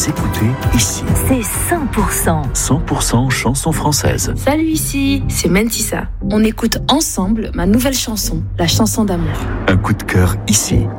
écoutez ici. C'est 100%. 100% chansons françaises. Salut, ici, c'est Mentissa. On écoute ensemble ma nouvelle chanson, la chanson d'amour. Un coup de cœur ici.